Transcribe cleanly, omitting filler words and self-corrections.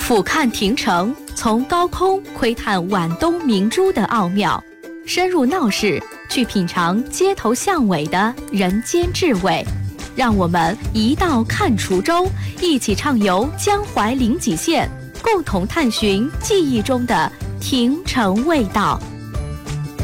俯瞰亭城，从高空窥探皖东明珠的奥妙，深入闹市，去品尝街头巷尾的人间至味。让我们一道看滁州，一起畅游江淮临济县，共同探寻记忆中的亭城味道。